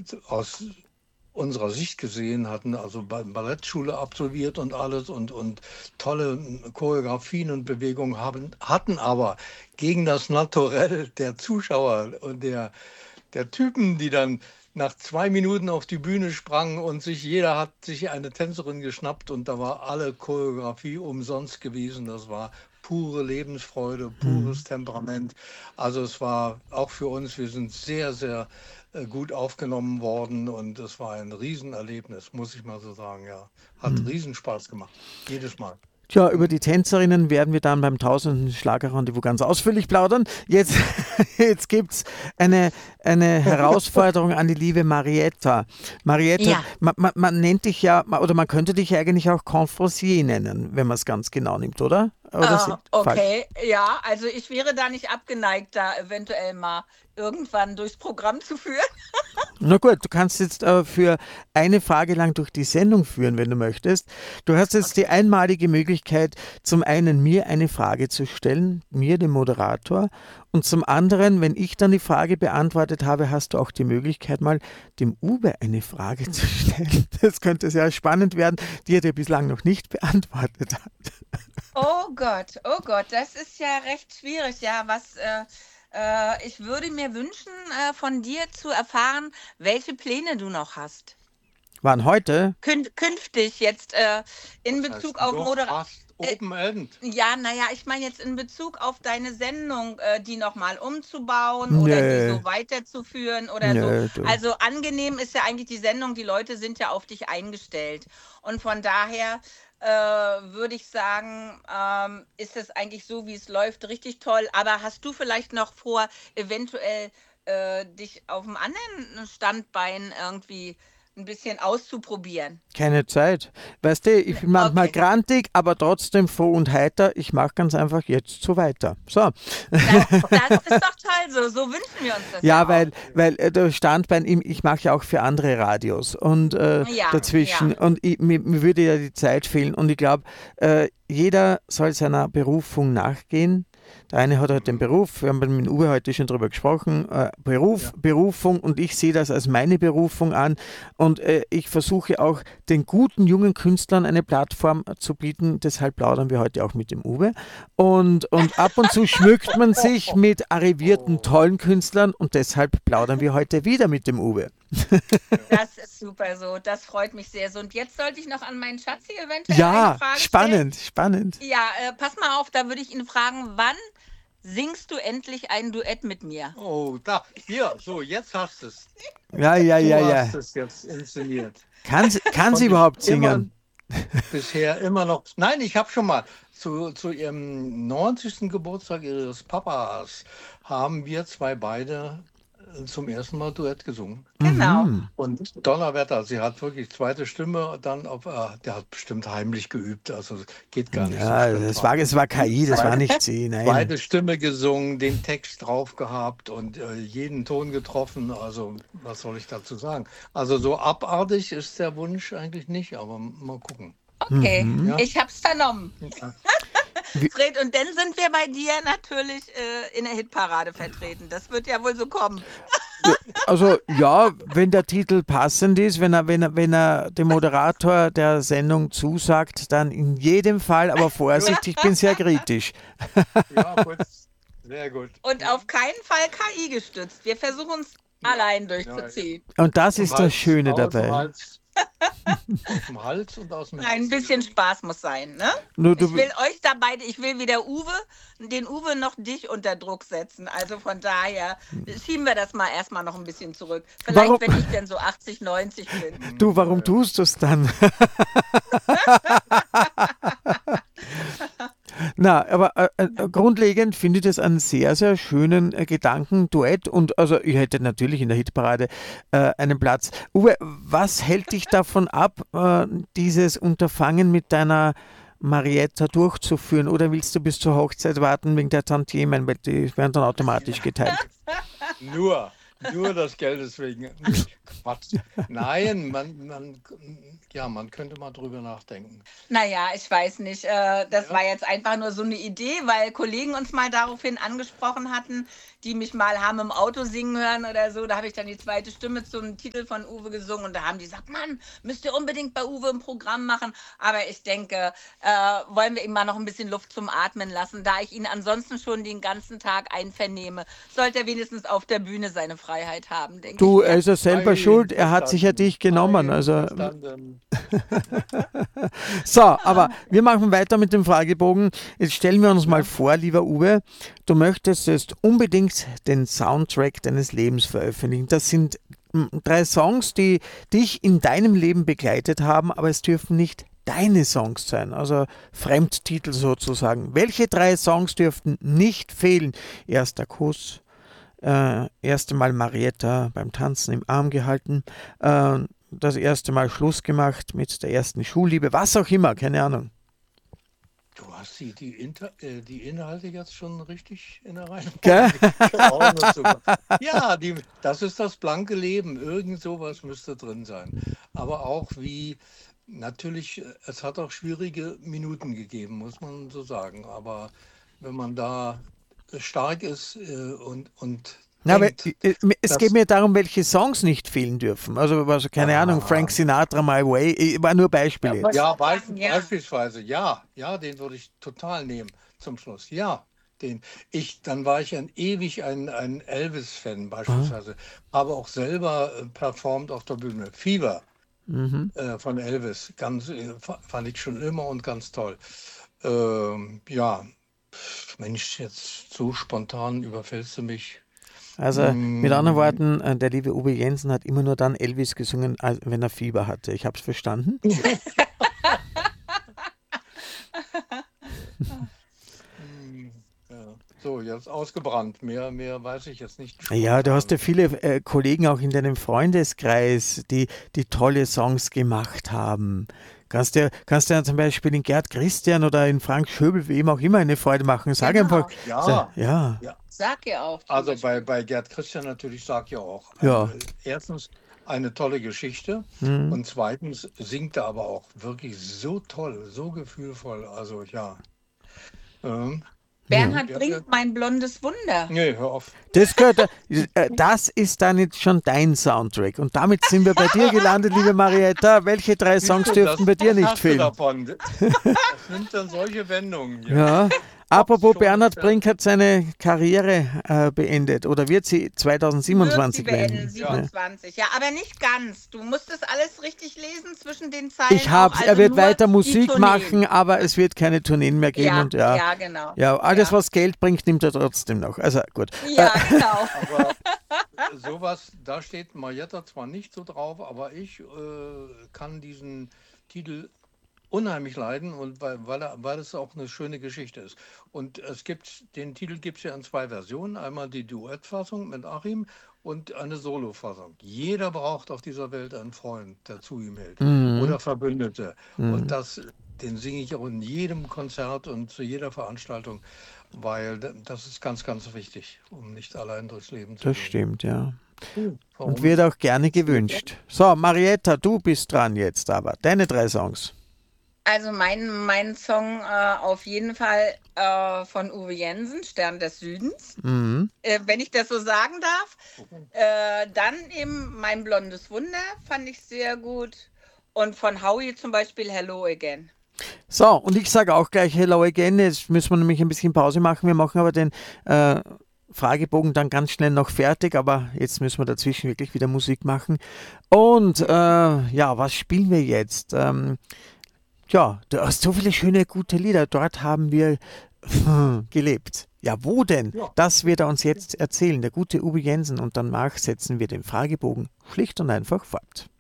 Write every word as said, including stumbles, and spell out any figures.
aus unserer Sicht gesehen hatten, also Ba- Ballettschule absolviert und alles und, und tolle Choreografien und Bewegungen haben, hatten aber gegen das Naturell der Zuschauer und der, der Typen, die dann nach zwei Minuten auf die Bühne sprangen und sich jeder hat sich eine Tänzerin geschnappt und da war alle Choreografie umsonst gewesen. Das war pure Lebensfreude, pures Mhm. Temperament. Also es war auch für uns, wir sind sehr, sehr äh, gut aufgenommen worden und es war ein Riesenerlebnis, muss ich mal so sagen, ja. Hat Mhm. Riesenspaß gemacht, jedes Mal. Tja, über Hm? die Tänzerinnen werden wir dann beim tausenden Schlagerrendezvous ganz ausführlich plaudern. Jetzt, jetzt gibt es eine, eine Herausforderung an die liebe Marietta. Marietta, Ja. man, man, man nennt dich ja, oder man könnte dich eigentlich auch Confrancier nennen, wenn man es ganz genau nimmt, oder? Oder ist Äh, das falsch? okay, ja, also ich wäre da nicht abgeneigt, da eventuell mal irgendwann durchs Programm zu führen. Na gut, du kannst jetzt äh, für eine Frage lang durch die Sendung führen, wenn du möchtest. Du hast jetzt die Okay. einmalige Möglichkeit, zum einen mir eine Frage zu stellen, mir, dem Moderator, und zum anderen, wenn ich dann die Frage beantwortet habe, hast du auch die Möglichkeit, mal dem Uwe eine Frage zu stellen. Das könnte sehr spannend werden, die er dir bislang noch nicht beantwortet hat. Oh Gott, oh Gott, das ist ja recht schwierig. Ja, was äh, äh, ich würde mir wünschen, äh, von dir zu erfahren, welche Pläne du noch hast. Wann heute? Kün künftig jetzt äh, in Das heißt, Bezug auf noch Moderation. fast Open End. Ja, naja, ich meine jetzt in Bezug auf deine Sendung, äh, die nochmal umzubauen oder die Nö, so weiterzuführen oder so. nö, du. Also angenehm ist ja eigentlich die Sendung, die Leute sind ja auf dich eingestellt. Und von daher äh, würde ich sagen, ähm, ist es eigentlich so, wie es läuft, richtig toll. Aber hast du vielleicht noch vor, eventuell äh, dich auf einem anderen Standbein irgendwie ein bisschen auszuprobieren? Keine Zeit. Weißt du, ich bin manchmal Okay. grantig, aber trotzdem froh und heiter. Ich mache ganz einfach jetzt so weiter. So. Das, das ist doch toll so. So wünschen wir uns das Ja, ja weil, auch. weil äh, der Standbein, ich, ich mache ja auch für andere Radios und äh, Ja, dazwischen ja. und ich, mir, mir würde ja die Zeit fehlen und ich glaube, äh, jeder soll seiner Berufung nachgehen. Der eine hat halt den Mhm. Beruf, wir haben mit Uwe heute schon drüber gesprochen, äh, Beruf, Ja. Berufung und ich sehe das als meine Berufung an und äh, ich versuche auch den guten jungen Künstlern eine Plattform äh, zu bieten, deshalb plaudern wir heute auch mit dem Uwe und, und ab und zu schmückt man sich mit arrivierten Oh, tollen Künstlern und deshalb plaudern wir heute wieder mit dem Uwe. ja. Das ist super so. Das freut mich sehr so. Und jetzt sollte ich noch an meinen Schatzi eventuell eine Ja, Frage stellen. spannend, spannend. Ja, äh, pass mal auf, da würde ich ihn fragen, wann singst du endlich ein Duett mit mir? Oh, da, hier, so, jetzt hast du es. Ja, ja, ja, Du hast ja. es jetzt inszeniert. Kann, sie- kann sie Konnte ich überhaupt immer singen? bisher immer noch. Nein, ich habe schon mal zu, zu ihrem neunzigsten Geburtstag ihres Papas haben wir zwei beide äh, zum ersten Mal Duett gesungen. Genau. Mhm. Und Donnerwetter, sie hat wirklich zweite Stimme, dann auf, äh, der hat bestimmt heimlich geübt, also geht gar nicht so Ja, schlimm. es war, es war K I, das war Zweite, nicht sie, nein. zweite Stimme gesungen, den Text drauf gehabt und äh, jeden Ton getroffen. Also, was soll ich dazu sagen? Also, so abartig ist der Wunsch eigentlich nicht, aber mal gucken. Okay, Mhm. Ja? ich hab's vernommen. Ja. Wie- Fred, und dann sind wir bei dir natürlich äh, in der Hitparade vertreten. Das wird ja wohl so kommen. Also ja, wenn der Titel passend ist, wenn er, wenn er, wenn er dem Moderator der Sendung zusagt, dann in jedem Fall, aber Vorsicht, ich bin sehr kritisch. Ja, gut. Sehr gut. Und auf keinen Fall K I gestützt. Wir versuchen es allein Ja, ja. durchzuziehen. Und das Im ist das Hals, Schöne aus dem dabei. Hals, aus dem Hals und aus dem Nein, ein Herzen. bisschen Spaß muss sein, ne? Nur Ich du, will euch da beide, ich will weder Uwe, den Uwe noch dich unter Druck setzen. Also von daher schieben wir das mal erstmal noch ein bisschen zurück. Vielleicht, Warum- wenn ich denn so achtzig, neunzig bin. du, warum tust du es dann? Na, aber äh, äh, grundlegend finde ich das einen sehr, sehr schönen äh, Gedanken, Duett und also ich hätte natürlich in der Hitparade äh, einen Platz. Uwe, was hält dich davon ab, äh, dieses Unterfangen mit deiner Marietta durchzuführen oder willst du bis zur Hochzeit warten wegen der Tantiemen, weil die werden dann automatisch geteilt? Nur, Nur das Geldes wegen. Nee, Quatsch. Nein, man, man, ja, man könnte mal drüber nachdenken. Naja, ich weiß nicht. Äh, das Ja. war jetzt einfach nur so eine Idee, weil Kollegen uns mal daraufhin angesprochen hatten, die mich mal haben im Auto singen hören oder so. Da habe ich dann die zweite Stimme zum Titel von Uwe gesungen und da haben die gesagt, Mann, müsst ihr unbedingt bei Uwe im Programm machen. Aber ich denke, äh, wollen wir ihm mal noch ein bisschen Luft zum Atmen lassen, da ich ihn ansonsten schon den ganzen Tag einvernehme. Sollte er wenigstens auf der Bühne seine Freiheit haben, denke Du, ich er mir. ist ja selber schuld, er hat sich ja dich genommen. Also, Einverstanden. so, aber wir machen weiter mit dem Fragebogen. Jetzt stellen wir uns mal vor, lieber Uwe, du möchtest jetzt unbedingt den Soundtrack deines Lebens veröffentlichen. Das sind mm, drei Songs, die dich in deinem Leben begleitet haben, aber es dürfen nicht deine Songs sein, also Fremdtitel sozusagen. Welche drei Songs dürften nicht fehlen? Erster Kuss, äh, erste Mal Marietta beim Tanzen im Arm gehalten, äh, das erste Mal Schluss gemacht mit der ersten Schulliebe, was auch immer, keine Ahnung. Du hast die, die, Inter, äh, die Inhalte jetzt schon richtig in der Reihenfolge. Gell? Genau, und sogar. Ja, die, das ist das blanke Leben. Irgend sowas müsste drin sein. Aber auch wie, natürlich, äh, es hat auch schwierige Minuten gegeben, muss man so sagen. Aber wenn man da stark ist äh, und, und Na, aber denkt, äh, es dass, geht mir darum, welche Songs nicht fehlen dürfen. Also, also keine Ahnung, Frank ah, Sinatra, My Way, äh, war nur Beispiel Ja, jetzt. wollte ja, ich beisp sagen, ja. beispielsweise, ja, ja, den würde ich total nehmen zum Schluss. Ja, den. Ich, dann war ich ein ewig ein, ein Elvis-Fan Ah, beispielsweise, habe auch selber äh, performt auf der Bühne. Fever mhm. äh, von Elvis, ganz, äh, fa- fand ich schon immer und ganz toll. Ähm, ja, pf, Mensch, jetzt so spontan überfällst du mich. Also mit anderen Mm, Worten, äh, der liebe Uwe Jensen hat immer nur dann Elvis gesungen, als- wenn er Fieber hatte. Ich habe es verstanden. mm, ja. So, jetzt ausgebrannt. Mehr, mehr weiß ich jetzt nicht Ja, du hast ja spontan. viele äh, Kollegen auch in deinem Freundeskreis, die, die tolle Songs gemacht haben. Kannst dir, kannst dir zum Beispiel in Gerd Christian oder in Frank Schöbel, wem auch immer, eine Freude machen. Sag einfach, Genau. sa- Ja, ja, ja. Sag ja auch zum Also bei, Beispiel. bei Gerd Christian natürlich sagt ja auch, ja. ein, erstens eine tolle Geschichte Hm. und zweitens singt er aber auch wirklich so toll, so gefühlvoll. Also ja, ähm, Ja. Bernhard ja, ja. Brink, mein blondes Wunder. Nee, hör auf. Das gehört, äh, das ist dann jetzt schon dein Soundtrack. Und damit sind wir bei dir gelandet, liebe Marietta. Welche drei Siehst Songs du, dürften das, bei dir das nicht hast du fehlen? davon. Das nimmt dann solche Wendungen, ja. Ja. Ups, Apropos, schon ist Bernhard der. Brink hat seine Karriere äh, beendet oder wird sie Wird sie zweitausendsiebenundzwanzig beenden, beenden. Ja, Ja. siebenundzwanzig. Ja, aber nicht ganz. Du musst das alles richtig lesen zwischen den Ich Zeilen auch, hab's, er also wird nur weiter die Musik Tourneen. machen, aber es wird keine Tourneen mehr geben Ja, und ja, ja, genau. ja, alles Ja, was Geld bringt, nimmt er trotzdem noch. Also gut. Äh, ja, genau. aber sowas, da steht Marietta zwar nicht so drauf, aber ich äh, kann diesen Titel unheimlich leiden und weil, weil, er, weil es auch eine schöne Geschichte ist. Und es gibt, den Titel gibt es ja in zwei Versionen. Einmal die Duettfassung mit Achim und eine Solofassung. Jeder braucht auf dieser Welt einen Freund, der zu ihm hält. mhm, Oder Verbündete. Und mhm. das, den singe ich auch in jedem Konzert und zu jeder Veranstaltung, weil da- das ist ganz, ganz wichtig, um nicht allein durchs Leben zu Das gehen. stimmt, ja. Hm, Und Warum? wird auch gerne gewünscht. So, Marietta, du bist dran jetzt aber. Deine drei Songs. Also mein, mein Song äh, auf jeden Fall äh, von Uwe Jensen, Stern des Südens, Mhm. äh, wenn ich das so sagen darf. Äh, dann eben Mein blondes Wunder, fand ich sehr gut. Und von Howie zum Beispiel Hello Again. So, und ich sage auch gleich Hello Again. Jetzt müssen wir nämlich ein bisschen Pause machen. Wir machen aber den äh, Fragebogen dann ganz schnell noch fertig, aber jetzt müssen wir dazwischen wirklich wieder Musik machen. Und äh, ja, was spielen wir jetzt? Ähm, ja, du hast so viele schöne, gute Lieder. Dort haben wir gelebt. Ja, wo denn? Ja. Das wird er uns jetzt erzählen, der gute Uwe Jensen. Und danach setzen wir den Fragebogen schlicht und einfach fort.